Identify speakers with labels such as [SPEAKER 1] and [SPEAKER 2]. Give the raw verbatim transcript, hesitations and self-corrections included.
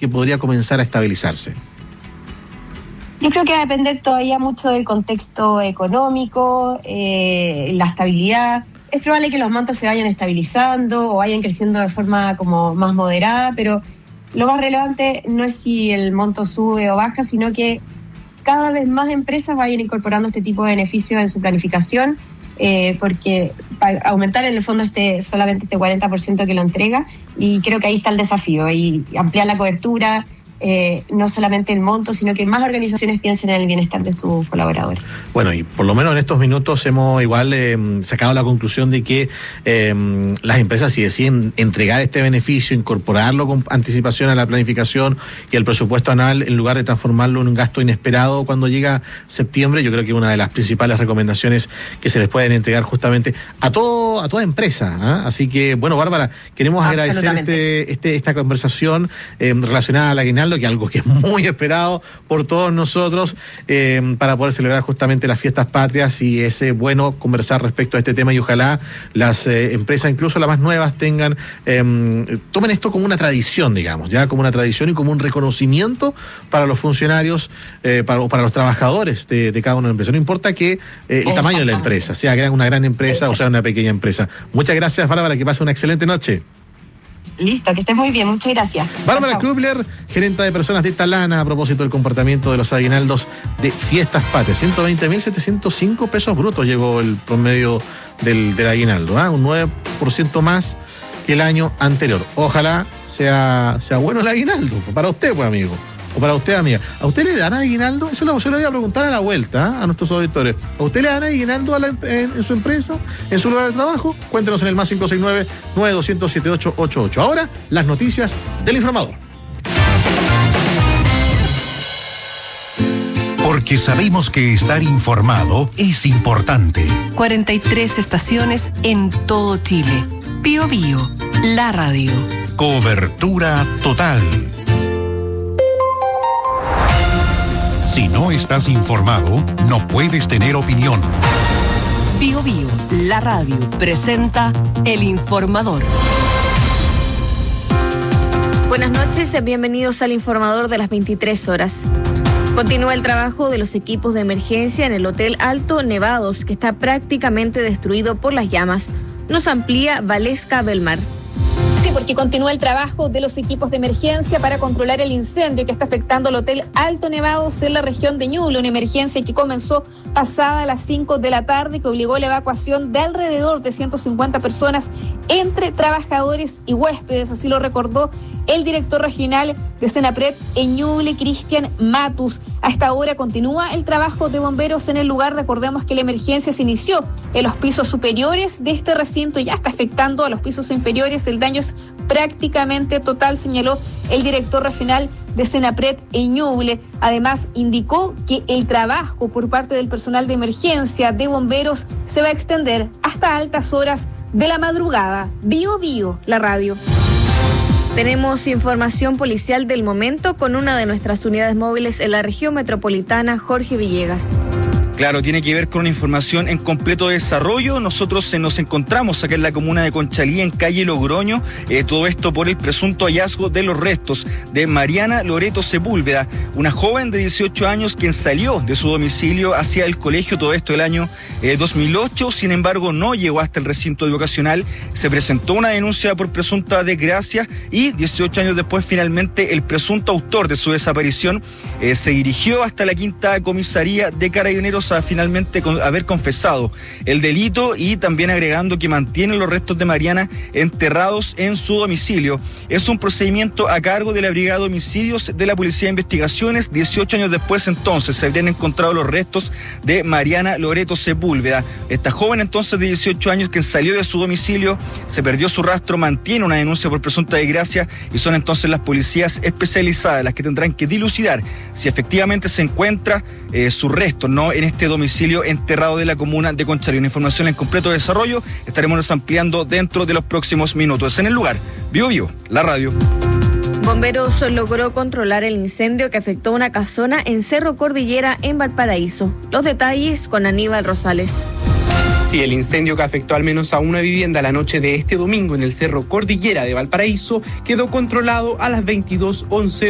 [SPEAKER 1] que podría comenzar a estabilizarse?
[SPEAKER 2] Yo creo que va a depender todavía mucho del contexto económico, eh, la estabilidad. Es probable que los montos se vayan estabilizando o vayan creciendo de forma como más moderada, pero lo más relevante no es si el monto sube o baja, sino que cada vez más empresas vayan incorporando este tipo de beneficios en su planificación, eh, porque para aumentar en el fondo este solamente este cuarenta por ciento que lo entrega, y creo que ahí está el desafío, y ampliar la cobertura. Eh, no solamente el monto, sino que más organizaciones piensen en el bienestar de sus colaboradores.
[SPEAKER 1] Bueno, y por lo menos en estos minutos hemos igual eh, sacado la conclusión de que eh, las empresas, si deciden entregar este beneficio, incorporarlo con anticipación a la planificación y el presupuesto anual, en lugar de transformarlo en un gasto inesperado cuando llega septiembre, yo creo que una de las principales recomendaciones que se les pueden entregar justamente a todo a toda empresa, ¿eh? Así que, bueno, Bárbara, queremos agradecer este, este, esta conversación eh, relacionada al aguinaldo, que es algo que es muy esperado por todos nosotros, eh, para poder celebrar justamente las fiestas patrias, y es eh, bueno conversar respecto a este tema, y ojalá las eh, empresas, incluso las más nuevas, tengan, eh, tomen esto como una tradición, digamos, ya como una tradición y como un reconocimiento para los funcionarios, eh, para, o para los trabajadores de, de cada una de las empresas. No importa que eh, el tamaño de la empresa, sea una gran empresa o sea una pequeña empresa. Muchas gracias, Bárbara, que pase una excelente noche.
[SPEAKER 2] Listo, que estés muy bien, muchas gracias.
[SPEAKER 1] Bárbara Krubler, gerente de personas de Talana, a propósito del comportamiento de los aguinaldos de fiestas patrias. ciento veinte mil setecientos cinco pesos brutos llegó el promedio del, del aguinaldo, ¿eh? Un nueve por ciento más que el año anterior. Ojalá sea, sea bueno el aguinaldo, para usted, pues, amigo. O para usted, amiga. ¿A usted le dan aguinaldo? Eso lo, se lo voy a preguntar a la vuelta, ¿eh? A nuestros auditores. ¿A usted le dan aguinaldo a la, en, en su empresa, en su lugar de trabajo? Cuéntenos en el más cinco seis nueve, nueve dos cero cero, siete ocho ocho ocho. Ahora, las noticias del informador.
[SPEAKER 3] Porque sabemos que estar informado es importante.
[SPEAKER 4] cuarenta y tres estaciones en todo Chile. Bío Bío, la radio.
[SPEAKER 3] Cobertura total. Si no estás informado, no puedes tener opinión.
[SPEAKER 4] Bío Bío, la radio, presenta El Informador.
[SPEAKER 5] Buenas noches, bienvenidos al Informador de las veintitrés horas. Continúa el trabajo de los equipos de emergencia en el Hotel Alto Nevados, que está prácticamente destruido por las llamas. Nos amplía Valesca Belmar.
[SPEAKER 6] Sí, porque continúa el trabajo de los equipos de emergencia para controlar el incendio que está afectando el Hotel Alto Nevados en la región de Ñuble, una emergencia que comenzó pasada las cinco de la tarde, que obligó la evacuación de alrededor de ciento cincuenta personas entre trabajadores y huéspedes, así lo recordó el director regional de Senapred en Ñuble, Cristian Matus. A esta hora continúa el trabajo de bomberos en el lugar. Recordemos que la emergencia se inició en los pisos superiores de este recinto y ya está afectando a los pisos inferiores. El daño es prácticamente total, señaló el director regional de Senapred en Ñuble. Además, indicó que el trabajo por parte del personal de emergencia de bomberos se va a extender hasta altas horas de la madrugada. Bío Bío, la radio.
[SPEAKER 5] Tenemos información policial del momento con una de nuestras unidades móviles en la región metropolitana, Jorge Villegas.
[SPEAKER 7] Claro, tiene que ver con una información en completo desarrollo. Nosotros eh, nos encontramos acá en la comuna de Conchalí, en calle Logroño, eh, todo esto por el presunto hallazgo de los restos de Mariana Loreto Sepúlveda, una joven de dieciocho años quien salió de su domicilio hacia el colegio, todo esto el año eh, dos mil ocho, sin embargo no llegó hasta el recinto educacional, se presentó una denuncia por presunta desgracia y dieciocho años después finalmente el presunto autor de su desaparición eh, se dirigió hasta la quinta comisaría de Carabineros a finalmente con, haber confesado el delito y también agregando que mantiene los restos de Mariana enterrados en su domicilio. Es un procedimiento a cargo de la Brigada de Homicidios de la Policía de Investigaciones. dieciocho años después entonces se habrían encontrado los restos de Mariana Loreto Sepúlveda. Esta joven entonces de dieciocho años que salió de su domicilio, se perdió su rastro, mantiene una denuncia por presunta desgracia y son entonces las policías especializadas las que tendrán que dilucidar si efectivamente se encuentra eh, su resto, ¿no?, en este domicilio enterrado de la comuna de Conchalí. Una información en completo desarrollo, estaremos ampliando dentro de los próximos minutos. En el lugar, Bío Bío, la radio.
[SPEAKER 5] Bomberos logró controlar el incendio que afectó una casona en Cerro Cordillera en Valparaíso. Los detalles con Aníbal Rosales.
[SPEAKER 8] Sí, el incendio que afectó al menos a una vivienda la noche de este domingo en el Cerro Cordillera de Valparaíso quedó controlado a las veintidós once